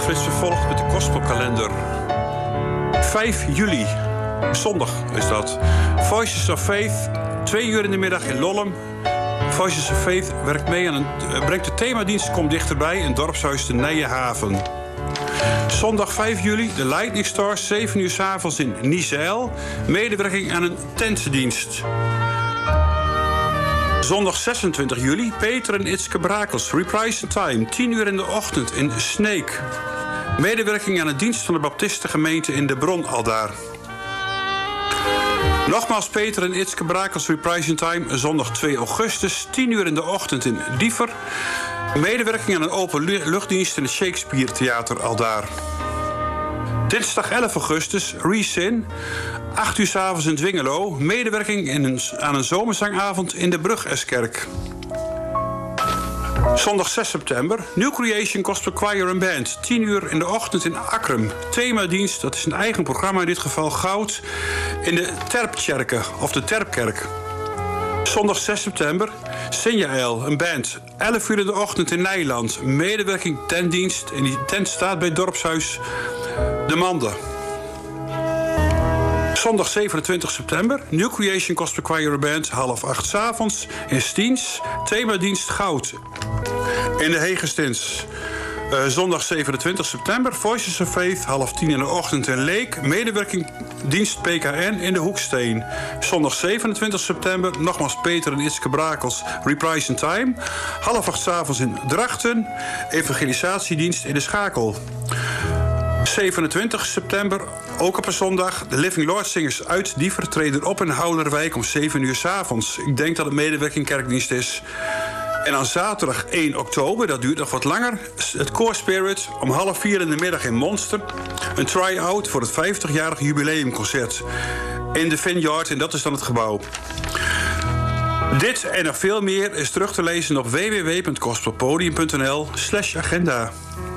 dagflits vervolgt met de gospelkalender. 5 juli, zondag is dat. Voices of Faith, 2 uur in de middag in Lollum. Voices of Faith werkt mee aan brengt de themadienst Kom Dichterbij in dorpshuis de Nijenhaven. Zondag 5 juli, de Lightning Stars, 7 uur 's avonds in Niezijl. Medewerking aan een tentdienst. Zondag 26 juli, Peter en Itske Brakels, Reprise Time, 10 uur in de ochtend in Sneek. Medewerking aan een dienst van de Baptistengemeente in de Bron aldaar. Nogmaals Peter en Itske Brakels, Reprise Time, zondag 2 augustus, 10 uur in de ochtend in Diever. Medewerking aan een open luchtdienst in het Shakespeare Theater aldaar. Dinsdag 11 augustus, Resin, 8 uur 's avonds in Dwingelo. Medewerking aan een zomerzangavond in de Brug-Eskerk. Zondag 6 september, New Creation Gospel Choir and Band. 10 uur in de ochtend in Akrum. Themadienst, dat is een eigen programma, in dit geval Goud, in de Terpkerken of de Terpkerk. Zondag 6 september, Sinjael, een band. 11 uur in de ochtend in Nijland. Medewerking tentdienst. En die tent staat bij het dorpshuis De Mande. Zondag 27 september, New Creation Gospel Choir Band, 7:30 's avonds in Stiens. Themadienst Goud in de Hegestins. Zondag 27 september, Voices of Faith, 9:30 in de ochtend in Leek. Medewerking dienst PKN in de Hoeksteen. Zondag 27 september, nogmaals Peter en Itske Brakels, Reprise in Time. 7:30 's avonds in Drachten. Evangelisatiedienst in de Schakel. 27 september, ook op een zondag, de Living Lord Zingers uit Diever treden op in Houderwijk om 7 uur 's avonds. Ik denk dat het medewerking kerkdienst is. En dan zaterdag 1 oktober, dat duurt nog wat langer, het Core Spirit om 3:30 in de middag in Monster. Een try-out voor het 50-jarig jubileumconcert in de Vineyard, en dat is dan het gebouw. Dit en nog veel meer is terug te lezen op www.gospelpodium.nl/agenda.